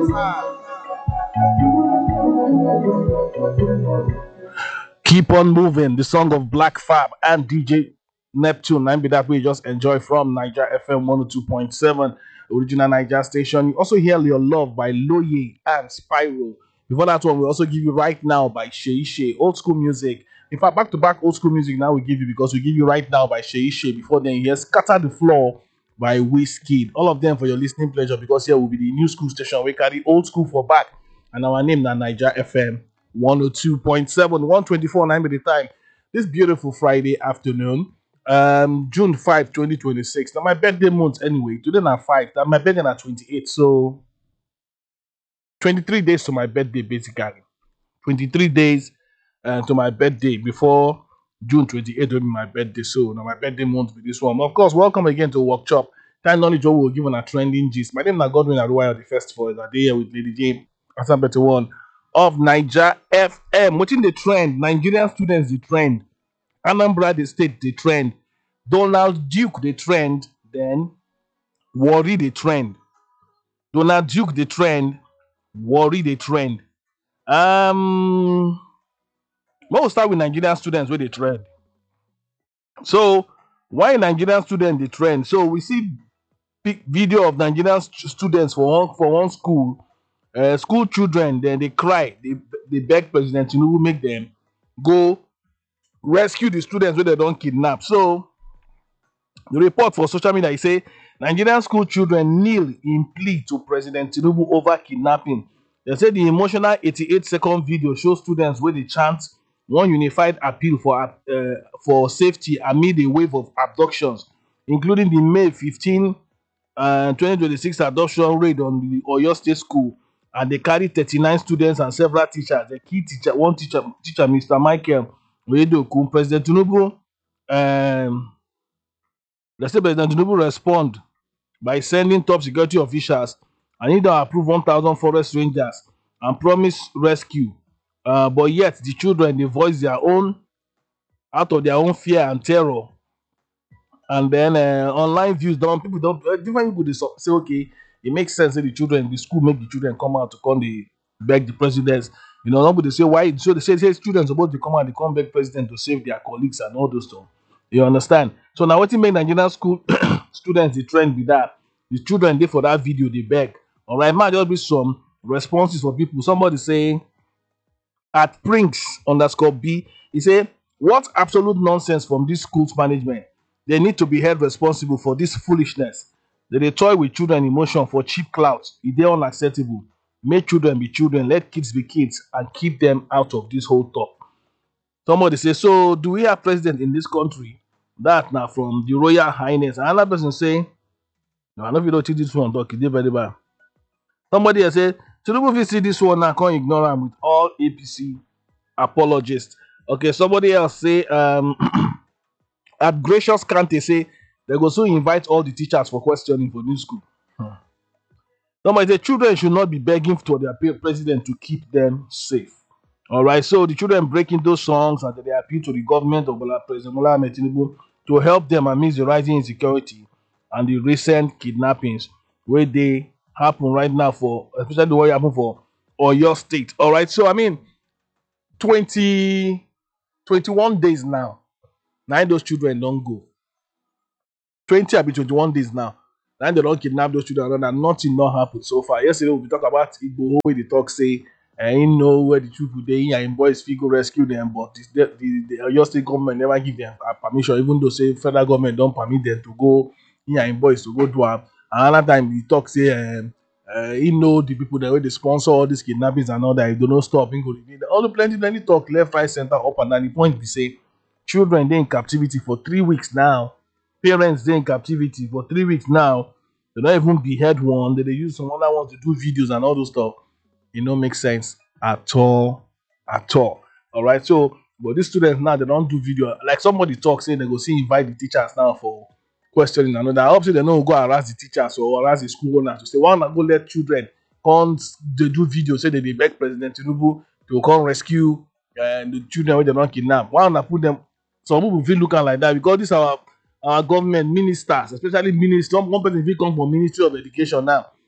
Keep on moving. The song of Black Fab and DJ Neptune. And be that we just enjoy from Niger FM 102.7, original Niger station. You also hear Your Love by Loye and Spyro. Before that one, we also give you Right Now by Shei Shei, old school music. In fact, back to back old school music now we give you because we give you Right Now by Shei Shei. Before then, here's Scatter the Floor by Wizkid. All of them for your listening pleasure because here will be the new school station. We carry old school for back. And our name now Niger FM 102.7, 124 9 by the time. This beautiful Friday afternoon, June 5, 2026. Now my birthday month anyway. Today na 5. Now my birthday na 28. So 23 days to my birthday basically. 23 days to my birthday before June 28th will be my birthday. So now my birthday month be this one. Of course, welcome again to Workshop. Time knowledge we will give on a trending gist. My name is Godwin Aruwaya, the first voice. I here with Lady Jane. That's a better one of Niger FM. Watching the trend, Nigerian students the trend, Anambra the state the trend, Donald Duke the trend, then Worry the trend. Donald Duke the trend, Worry the trend. We'll start with Nigerian students with the trend. So why Nigerian students the trend? So we see big video of Nigerian students for one school. School children, then they cry, they beg President Tinubu make them go rescue the students where they don't kidnap. So the report for social media is say Nigerian school children kneel in plea to President Tinubu over kidnapping. They say the emotional 88-second video shows students where they chant one unified appeal for safety amid a wave of abductions, including the May 15, 2026 adoption raid on the Oyo State School, and they carry 39 students and several teachers. The key teacher, one teacher, Mr. Michael Oyedeokun. President Tinubu, they say President Tinubu respond by sending top security officials and he don approve 1,000 forest rangers and promise rescue. But yet the children they voice their own out of their own fear and terror. And then online views don't people don't different people they say okay, it makes sense that the children the school make the children come out to come they beg the presidents. You know, nobody say why, so they say students supposed to come out, they come beg president to save their colleagues and all those stuff. You understand? So now what make Nigerian school students the trend be that the children they for that video they beg. All right, might just be some responses for people. Somebody saying at Prince_B, he say, what absolute nonsense from this school's management. They need to be held responsible for this foolishness. They toy with children emotion for cheap clouds. It is unacceptable. Make children be children, let kids be kids, and keep them out of this whole talk. Somebody say, so do we have president in this country? That now from the Royal Highness. Another person say, no, I know if you don't teach this one talk, it is very bad. Somebody else say, Tinubu fit see this one now, can't ignore him with all APC apologists. Okay, somebody else say, at Gracious Kante say, they go soon invite all the teachers for questioning for new school. Somebody say, children should not be begging for their president to keep them safe. All right, so the children breaking those songs and they appeal to the government of President Bola Ahmed Tinubu to help them amidst the rising insecurity and the recent kidnappings where they happen right now for, especially the one happen for Oyo State. All right, so I mean, 21 days now. Now those children don't go. 20 or 21 days now. Now they don't kidnap those children and nothing not happened so far. Yesterday we talk about Igbo where the talk say you know where the people they and boys fit go rescue them, but the Oyo State government never give them permission, even though say federal government don't permit them to go and boys to go do am. Another time the talk say you know the people that way they sponsor all these kidnappings and all that, if they don't stop, all the plenty talk left, right, center, up and down. The point be say children they in captivity for 3 weeks now. Parents they in captivity for 3 weeks now. They don't even behead one. They use some other ones to do videos and all those stuff. It don't make sense at all. All right. So, but these students now they don't do video. Like somebody talk saying they go see invite the teachers now for questioning and all that. Obviously they don't go harass the teachers or harass the school owners to say why not go let children come they do video say they beg President Tinubu to come rescue the children where they don't kidnap. Why not put them? Some people feel looking like that because this our government ministers, especially ministers. One person will come from Ministry of Education now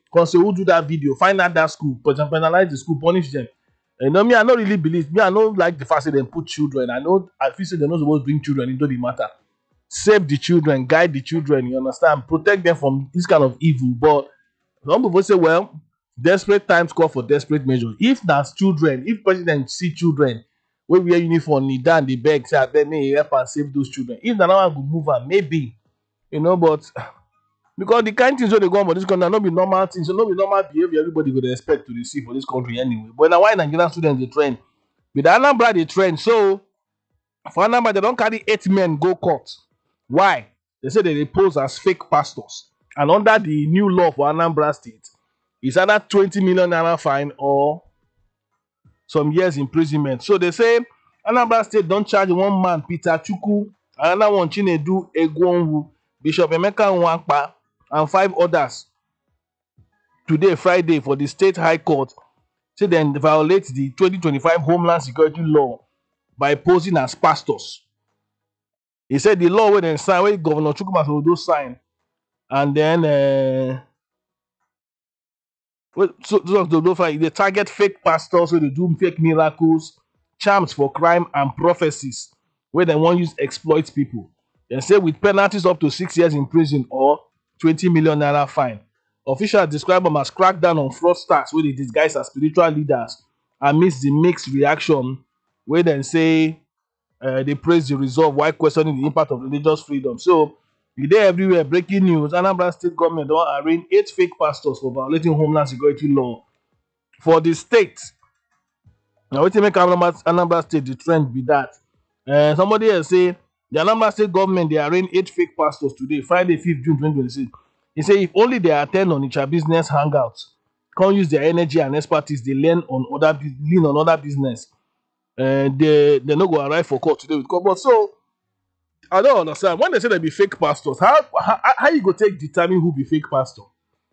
Come say who do that video, find out that school, penalize the school, punish them. Me, I don't really believe. Me, I don't like the fact that they put children. I feel say they're not supposed to bring children into the matter. Save the children, guide the children, you understand? Protect them from this kind of evil. But some people say, well, desperate times call for desperate measures. If that's children, if president see children wey wear uniform, kneel down, dey beg, say abeg make e help and save those children. If na that one go move am, maybe, but because the kind things wey dey go on for this country no be normal things, so no be normal behaviour everybody go dey expect to receive for this country anyway. But na why Nigerian students dey trend. With the Anambra dey trend, so for Anambra they don carry 8 men go court. Why? They say they dey pose as fake pastors, and under the new law for Anambra State, it's either 20 million naira fine or some years imprisonment. So they say Anambra State don charge one man, Peter Chukwu, another one, Chinedu Egwonwu, Bishop Emeka Nwankpa, and 5 others today, Friday, for the State High Court. Say dem violate the 2025 Homeland Security Law by posing as pastors. He said the law wey dem sign, wey Governor Chukwuma Soludo sign, and then they target fake pastors wey dey do fake miracles, charms for crime, and prophecies wey dem wan use exploit people. Dem say with penalties up to 6 years in prison or 20 million naira fine. Officials describe them as crackdown on fraudsters wey dey disguise as spiritual leaders amidst the mixed reaction wey dem say they praise the resolve while questioning the impact of religious freedom. So e dey everywhere. Breaking news: Anambra State government don arraign 8 fake pastors for violating Homeland Security law for the state. Na wetin make Anambra State the trend be that. Somebody else say the Anambra State government dey arraign 8 fake pastors today, Friday 5th June 2026. He say if only they attend Onitsha business hangouts, come use their energy and expertise, they lean on other business. They no go arrive for court today with court. But so I don't understand. When they say they be fake pastors, how you go take determine who be fake pastor?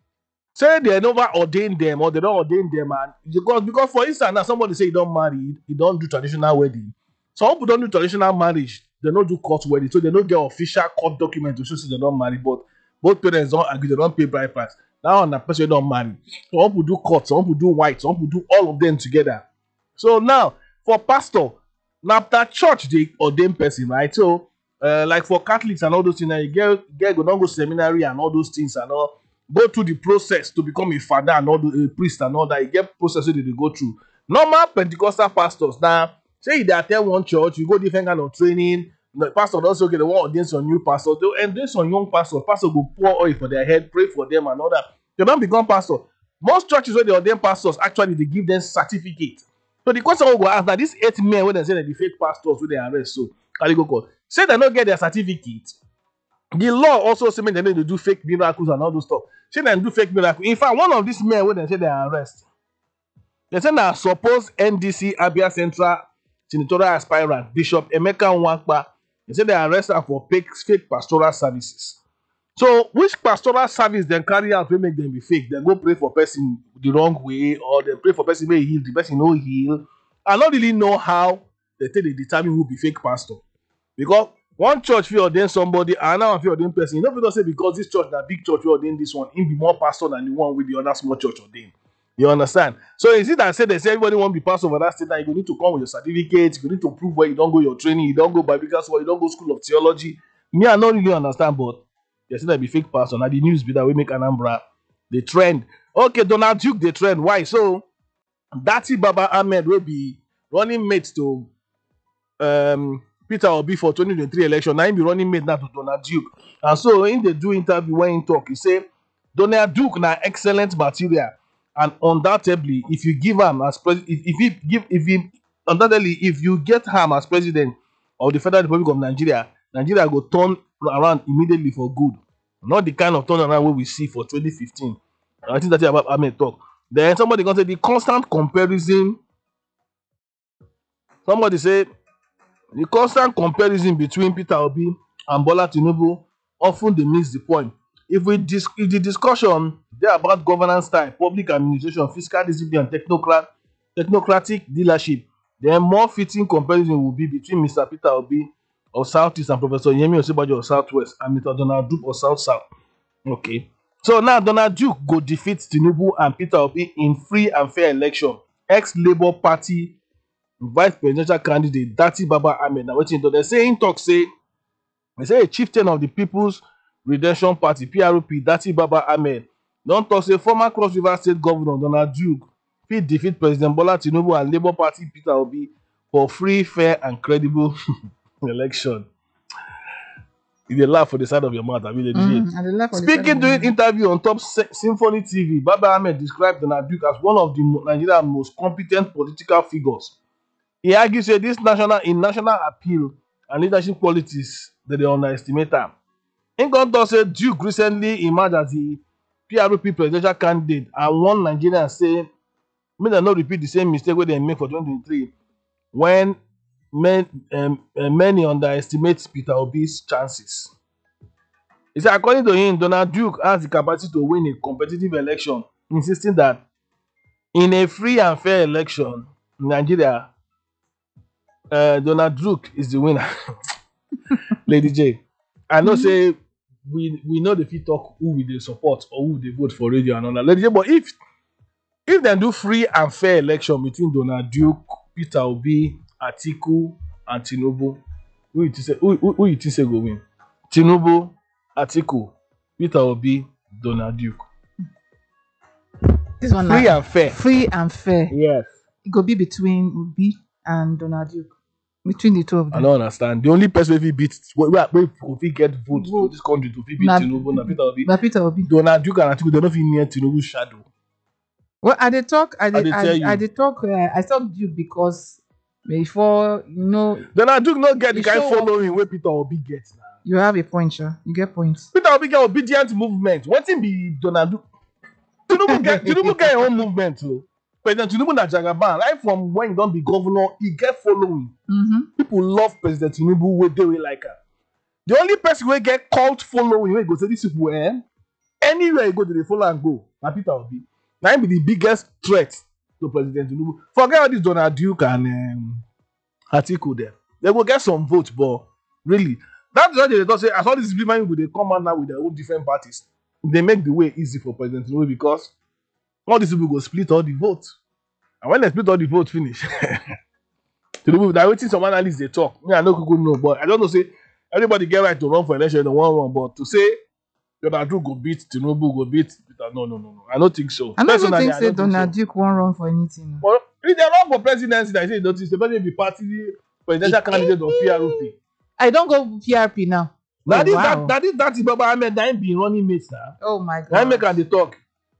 Say they never ordain them or they don't ordain them, and because for instance now somebody say he don't marry, he don't do traditional wedding. Some people don't do traditional marriage, they don't do court wedding, so they don't get official court document to show say they don't marry, but both parents don't agree, they don't pay bride price. Now on that person don't marry. Some people do court, some people do white, some people do all of them together. So now for pastor, now after church they ordain person, right? So like for Catholics and all those things, you get go don't go seminary and all those things and all, go through the process to become a father and all a priest and all that. You get process that they go through. Normal Pentecostal pastors now, say they attend one church, you go different kind of training. The pastor also get the one ordain some new pastors. They ordain some young pastors. Pastor go pour oil for their head, pray for them and all that. They don't become pastor. Most churches where they ordain pastors, actually they give them certificate. So the question we go ask now, these 8 men when they say that the fake pastors who they arrest, so can you go call? Say they don't get their certificate. The law also say they need to do fake miracles and all those stuff. Say they do fake miracles. In fact, one of these men when they say they arrest, they say that supposed NDC Abia Central senatorial aspirant Bishop Emeka Nwankpa, they say they arrest her for fake pastoral services. So which pastoral service then carry out will make them be fake? They go pray for person the wrong way, or they pray for person may heal, the person no heal. I don't really know how they determine who be fake pastor. Because one church fit ordain somebody, another one fit ordain person. You know, people don't say because this church, that big church, will ordain this one, he be more pastor than the one with the other small church ordain. You understand? So is it that they say everybody want to be pastor over that state, that you need to come with your certificate, you need to prove where you don't go your training, you don't go biblical school, you don't go school of theology. Me, I don't really understand, but they say that be fake pastor. Now the news be that we make Anambra the trend. Okay, Donald Duke the trend. Why? So Dati Baba Ahmed will be running mate to Peter Obi for 2023 election. Now he be running mate now to Donald Duke. And so in the do interview when he talk, he say Donald Duke na excellent material, and undoubtedly if you give him as president, if you get him as president of the Federal Republic of Nigeria, Nigeria go turn around immediately for good. Not the kind of turnaround wey we see for 2015. I think that's about Ahmed talk. Then somebody gonna say the constant comparison. Somebody say the constant comparison between Peter Obi and Bola Tinubu often they miss the point. If the discussion dey about governance style, public administration, fiscal discipline, and technocratic leadership, then more fitting comparison will be between Mr. Peter Obi of Southeast and Professor Yemi Osinbajo of Southwest and Mr. Donald Duke of South. Okay. So now Donald Duke go defeat Tinubu and Peter Obi in free and fair election. Ex-Labour Party vice presidential candidate Dati Baba Ahmed na wetin dem say im tok say a chieftain of the People's Redemption Party PRP Dati Baba Ahmed don tok say former Cross River State Governor Donald Duke fit defeat President Bola Tinubu and Labour Party Peter Obi for free, fair and credible election. You dey laugh for the side of your mouth, abi Lady J. Speaking during interview on Top Symphony TV, Baba Ahmed described Donald Duke as one of the Nigeria's most competent political figures. He argues say this national appeal and leadership qualities that they underestimate am. Im come tok say Duke recently emerged as the PRP presidential candidate and warn Nigerians say make dem no repeat the same mistake wey dem make for 2023 when many underestimate Peter Obi's chances. He said, according to him, Donald Duke has the capacity to win a competitive election, insisting that in a free and fair election in Nigeria, Donald Duke is the winner. Lady J, I know say we know the fit talk who we dey support or who they vote for radio and all that. Lady J, but if they do free and fair election between Donald Duke, Peter Obi, Atiku, and Tinubu, who you think say go win? Tinubu, Atiku, Peter Obi, Donald Duke. This one free and fair. Free and fair. Yes. It go be between Obi and Donald Duke. Between the two of them. I don't understand. The only person we beat we get votes for this country to beat Tinubu and Peter Obi. Peter Obi. Donald Duke and Atiku, they don't feel near Tinubu's shadow. Well, I talk Duke because before Donald Duke not get the guy following where Peter Obi gets now. You have a point, sure. You get points. Peter Obi get obedient movement. What thing be Donald Duke? Tinubu get your own movement too. President Tinubu na Jagaban, right from when he don't be governor, he get following. People love President Tinubu where they will like her. The only person who get cult following when he go say this people anywhere you go to the follow and go. Na Peter Obi. Now be the biggest threat to President Tinubu. Forget all this Donald Duke and Atiku there. They will get some votes, but really, that's why they don't say as all these people they come out now with their own different parties. They make the way easy for President Tinubu because all these people go split all the votes. And when they split all the votes finish, Tinubu, they're waiting some analysts they talk. Me, I know people know, but I don't know say everybody get right to run for election in one run, but to say Donald Duke go beat Tinubu, go beat Peter, no. I don't think so. I don't think say Donald Duke won't run for anything. But if they run for presidency, I say notice the person be party presidential candidate of PRP. I don't go PRP now. That's Baba Ahmed that be running mates now. Oh my God. Now make and they talk.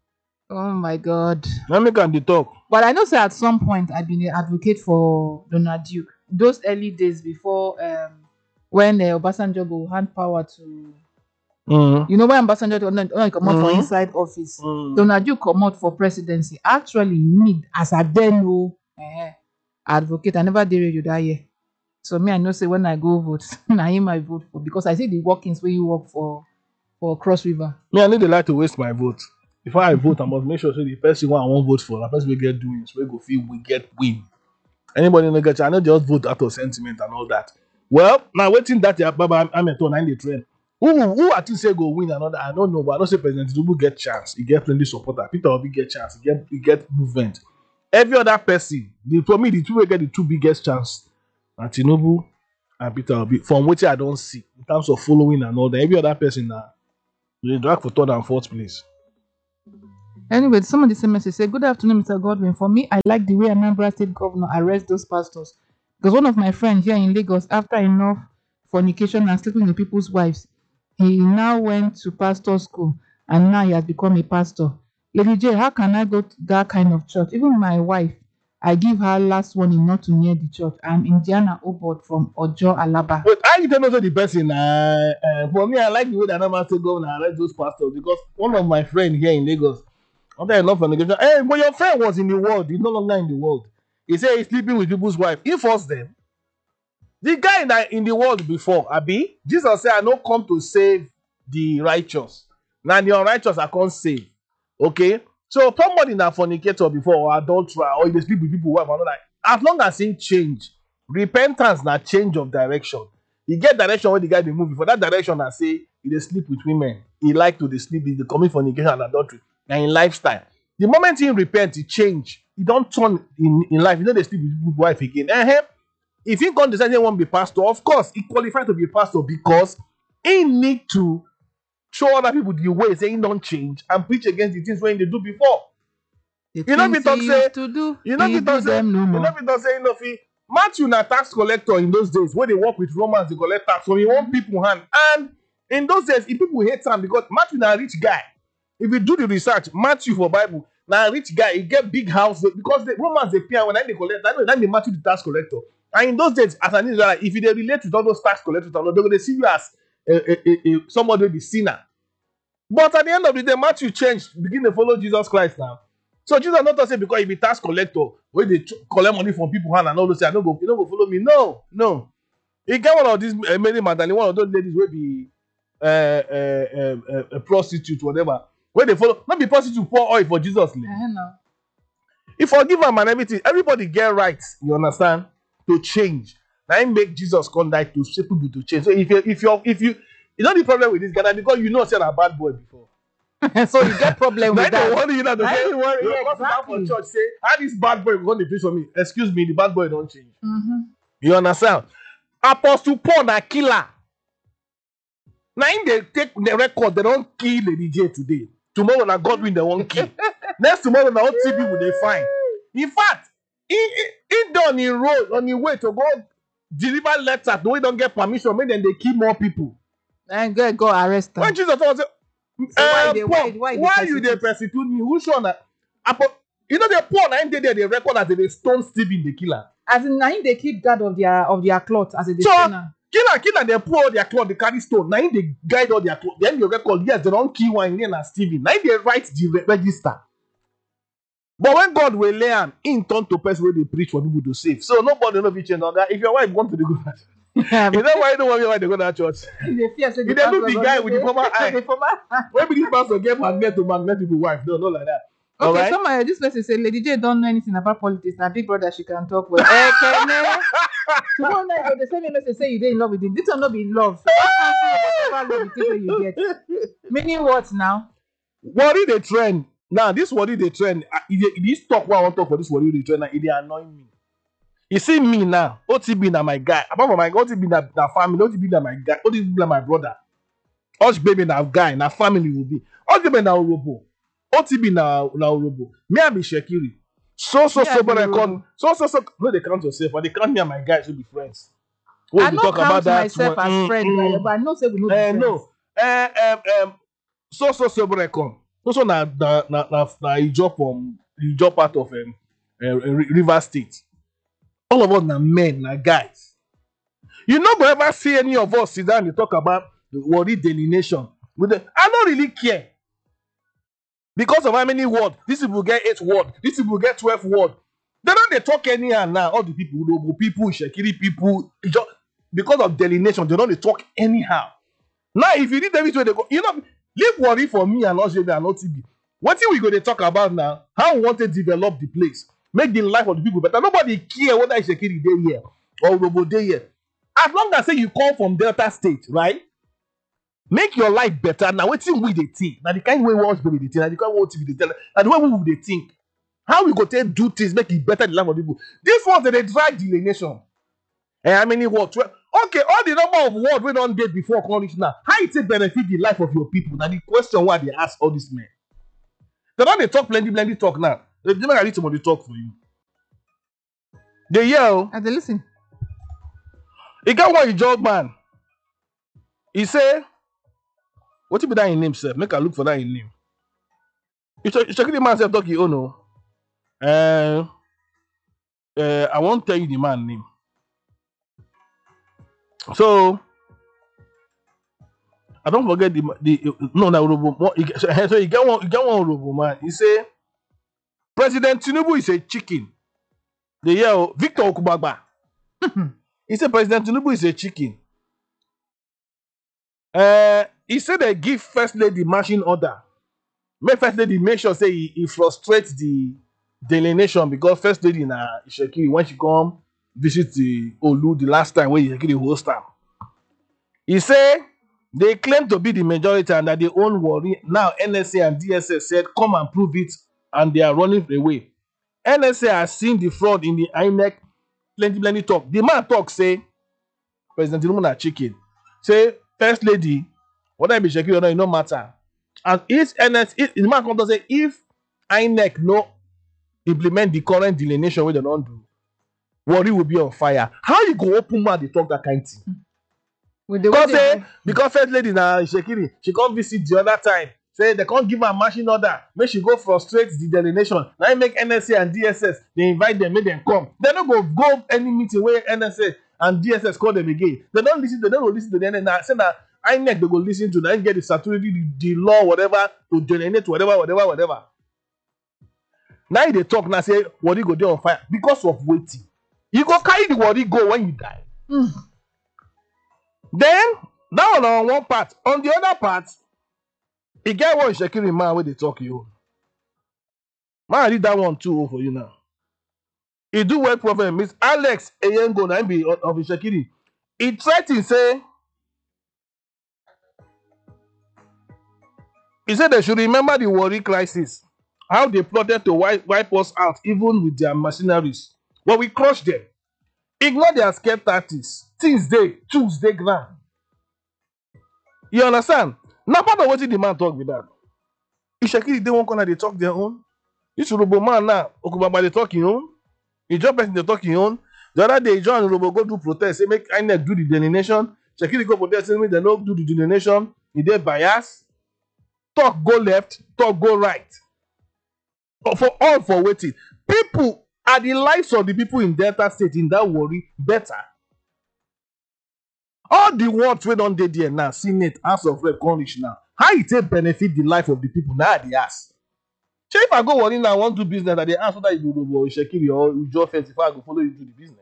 Oh my God. Now make and they talk. But I know say at some point I've been an advocate for Donald Duke. Those early days before when Obasanjo go hand power to you know when Obasanjo come out for inside office, Donald Duke come out for presidency. Actually, me as a then advocate, I never did radio that year. So me, I know say when I go vote, I him I vote for because I see the workings where you work for Cross River. Me, I need to like to waste my vote. Before I vote, I must make sure say the person one I won't vote for, the person we get doings, we go feel we get win. Anybody no get, I know just vote out of sentiment and all that. Well, now waiting that Baba Ahmed on the trend. Who I think say go win another? I don't know, but I don't say President Tinubu get chance. He get plenty supporter. Peter Obi get chance. He get movement. Every other person, for me, the two will get the two biggest chance. And Tinubu and Peter Obi, from which I don't see in terms of following and all that. Every other person now, they drag for third and fourth place. Anyway, some of the same message say, "Good afternoon, Mr. Godwin. For me, I like the way Anambra State Governor arrests those pastors. Because one of my friends here in Lagos, after enough fornication and sleeping with people's wives, he now went to pastor school and now he has become a pastor. Lady J, how can I go to that kind of church? Even my wife, I give her last warning not to near the church. I'm Indiana Obot from Ojo, Alaba." But I didn't know the person. For me, I like the way the Anambra State Governor arrests those pastors because one of my friends here in Lagos, after enough fornication, hey, but your friend was in the world. He's no longer in the world. He said he's sleeping with people's wife. He forced them. The guy in the world before, Abi, Jesus said, "I don't come to save the righteous. Now the unrighteous I can't save." Okay? So somebody in a fornicator before or adulterer or they sleep with people wife, as long as things change, repentance na change of direction. You get direction where the guy they move for that direction and say he they sleep with women. he like to dey sleep, he dey commit fornication and adultery, na in lifestyle. The moment he repent, he change, he don't turn in life, he no dey sleep with his wife again. If he come decide he wan be pastor, of course he qualified to be a pastor because he need to show other people the way say he don't change and preach against the things wey he dey do before. You know fit talk say Matthew na tax collector in those days wey dey work with Romans dey collect tax from him own people hand, and in those days people hate am because Matthew na rich guy. If you do the research, Matthew for Bible na rich guy, he get big house because the Romans dey pay am when they collect. That be Matthew the tax collector. And in those days, as an Israelite, if you dey relate with all those tax collectors, they're going to see you as somebody with the sinner. But at the end of the day, Matthew changed, begin to follow Jesus Christ now. So Jesus not say because he be tax collector, where they collect money from people hand and all those say, you don't go follow me. No. He get one of these Mary Magdalene, one of those ladies will be a prostitute, whatever. Where they follow, not be prostitute, pour oil for Jesus' name. No. He forgive him and everything. Everybody get rights, you understand, to change. Now he make Jesus come die to shape people to change. So if you don't the problem with this guy because you know said a bad boy before. So you get problem with that. For church say, how this bad boy going to preach for me? Excuse me, the bad boy don't change. You understand? Apostle Paul na killer. Now in they take the record, they don't kill Lady J today. Tomorrow na Godwin they won't kill. Next tomorrow na OT people they find. In fact, he done in road on the way to go deliver letter. The way don't get permission, maybe then they kill more people. And go arrest them. When Jesus was why you they persecute me? Who sure that? You know the Paul na they the record as they stone Stephen the killer. As in now they keep guard of their cloth as a defender. Killer they pour their cloth, they carry stone. Now they guide all their cloth. Then you record, yes, they don't kill one name as Stephen. Now they write the register. But when God will lay him in turn to person where they preach for people to save. So nobody know which another. If your wife want to go to church, you know why you don't want your wife to go to church? You don't look the guy with the former eye. Maybe this pastor get magnet to magnet people's wife. No, not like that. Okay, right? Somebody this person say Lady J don't know anything about politics. Now big brother she can talk with. Tomorrow night the same message say you dey in love with him. This will not be love. So whatever love you get. Meaning what now? Worry the trend. Now this worry the trend. This talk what I want to talk for this worry the trend. Now it dey annoy me. You see me now. OTB na my guy. Apart from my guy, OTB na family. OTB na my guy. OTB na my brother. Us baby na guy. Na family will be. OTB na Orobo. OTB na Orobo. Me I be Shekiri. So record. So no they count yourself, but they count me and my guys will be friends. I don't count myself as friend, but I know say we know be friends. No. So record. So na Ijo part of River State. All of us na men, na guys. You no go ever see any of us sit down and talk about the worry delineation. I don't really care. Because of how many words, these people get 8 words, these people get 12 words. They don't talk anyhow now. All the people, Urobo people, Shekiri people, because of delineation, they don't talk anyhow. Now, if you need everything, they go, leave worry for me and us and OTB. What thing we going to talk about now? How we want to develop the place, make the life of the people better. Nobody care whether it's Shekiri day here or Urobo day here. As long as say you come from Delta State, right? Make your life better. Now, what thing we they think? Now, the kind way we want to be the thing, now the kind way we they tell, and the way we they think. How we go to do things, make it better the life of people. This ones that they drive delineation. And how many words? Okay, all the number of words we don't date before calling now. How it benefit the life of your people? Now the question why they ask all these men. They don't they talk plenty talk now. They never need somebody talk for you. They yell. And they listen. He got one job man. He say, what you be that in name, sir? Make a look for that in name. You check the man self talk you own no. I won't tell you the man name. So I don't forget the no that Urobo. So you get one Urobo man. He say President Tinubu is a chicken. The year Victor Okubagba. He said President Tinubu is a chicken. He said they give First Lady marching order. Make First Lady make sure say he frustrates the delineation because First Lady na Shekiri when she come visit the Olu the last time when Shekiri host her. He say They claim to be the majority and that they own Warri. Now NSA and DSS said, come and prove it, and they are running away. NSA has seen the fraud in the INEC. Plenty talk. The man talk say, President Tinubu na chicken. Say, First Lady, whether I be checking or not, it no matter. And the man come to say, if INEC no implement the current delineation wey dem don do, Warri will be on fire. How you go open mouth dey talk that kind thing? Because First Lady na Shekiri, she come visit the other time. Say they can't give her marching order, make she go frustrate the delineation. Now make NSA and DSS, they invite them, make them come. They don't go any meeting where NSA and DSS call them again. They don't listen to the NSA. Say that INEC they go listen to, then get the statutory, the law, whatever, to delinate whatever. Now they talk now, say Warri go there on fire because of waiting. You go carry the Warri go when you die. Then that on one part. On the other part, e get one Shekiri man where they talk you. Man, I read that one too for you now. He do work prophet Miss Alex Eyengo na be of Shekiri. He threatened say, he said they should remember the Warri crisis, how they plotted to wipe us out even with their mercenaries. But we crushed them. Ignore their scared tactics. Things they choose they ground. You understand? Now part of what the man talk with that. If Shekiri they won't corner they talk their own. This Robo man now, Okubaba they talk your own. He job person they talk your own. The other day, John Robo go do protest, say make INEC do the delineation. Shekiri go protest, say make they don't do the delineation. He dey bias. Talk go left, talk go right. For waiting. People are the lives of the people in Delta State in that Warri better. All the words we don't dey there now, Senate, House of Rep, Congress now. How it take benefit the life of the people now they ask. So if I go Warri now, I want to do business, and they ask whether you do Shekiri or you just fence if I go follow you do the business.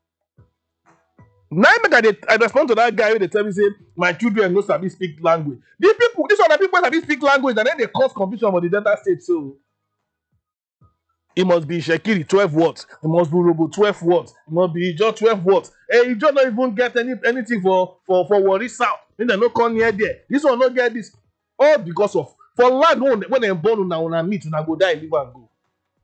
Now I respond to that guy when they tell me say my children no sabi speak language. These other people sabi speak language, and then they cause confusion for the Delta State. So it must be Shekiri 12 words. It must be Robo 12 words. It must be just 12 words. You just don't even get anything for Warri South. Then they no come near there. This one not get this. All because of for land when they born una meet una go die live and go.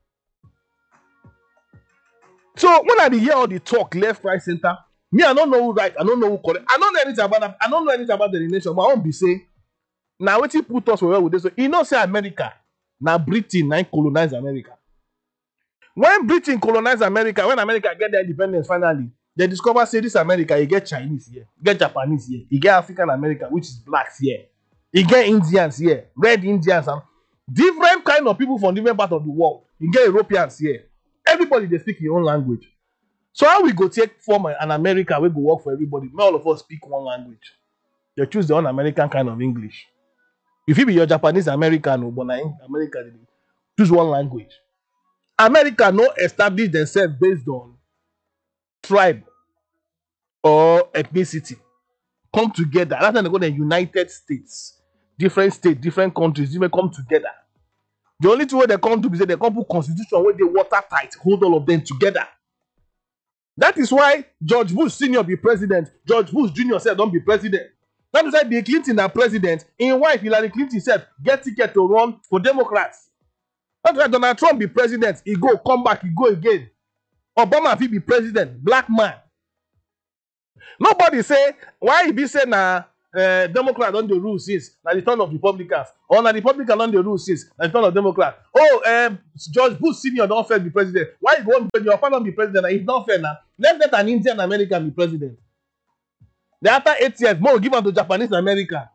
So when I hear all the talk left, right, center, me I don't know who right, I don't know who correct. I don't know anything about that. I don't know anything about the nation. But I won't be saying now what you put us for where with this. So you know say America now Britain now colonize America. When Britain colonized America, when America get their independence finally, they discover say this America, you get Chinese here, you get Japanese here, you get African American, which is blacks here, you get Indians here, red Indians, and different kind of people from different parts of the world. You get Europeans here. Everybody they speak their own language. So how we go take form an America, we go work for everybody. Not all of us speak one language. They choose their own American kind of English. If you be your Japanese American, but in America, they choose one language. America no establish themselves based on tribe or ethnicity. Come together. That's why they go to the United States. Different states, different countries, even come together. The only two way they come to be say they come put constitution where they watertight, hold all of them together. That is why George Bush Sr. be president. George Bush Jr. said don't be president. That is why Bill Clinton are president. In wife Hillary Clinton said get ticket to run for Democrats. That's why Donald Trump be president. He go, come back, he go again. Obama fit be president, black man. Nobody say why he be say na Democrat on the rule since na the turn of Republicans, or na Republican on the rule since na the turn of Democrat. George Bush Sr. don't fair be president. Why you go on your father be president? If not fair now, let's let an Indian American be president. Then after 8 years, more give am to Japanese American.